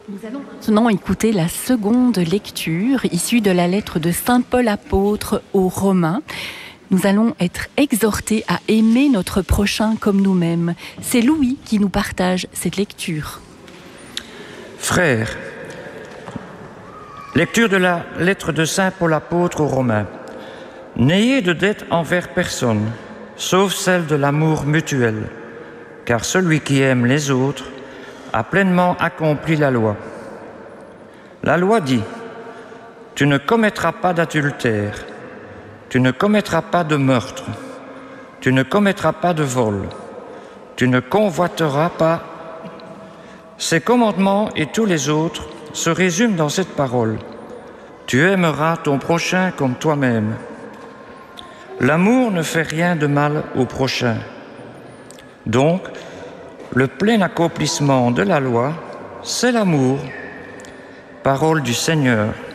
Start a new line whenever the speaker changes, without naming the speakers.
Nous allons maintenant écouter la seconde lecture issue de la lettre de Saint Paul apôtre aux Romains. Nous allons être exhortés à aimer notre prochain comme nous-mêmes. C'est Louis qui nous partage cette lecture.
Frères, lecture de la lettre de Saint Paul apôtre aux Romains. N'ayez de dette envers personne, sauf celle de l'amour mutuel, car celui qui aime les autres a pleinement accompli la loi. La loi dit : tu ne commettras pas d'adultère, tu ne commettras pas de meurtre, tu ne commettras pas de vol, tu ne convoiteras pas. Ces commandements et tous les autres se résument dans cette parole : tu aimeras ton prochain comme toi-même. L'amour ne fait rien de mal au prochain. Donc, le plein accomplissement de la loi, c'est l'amour. Parole du Seigneur.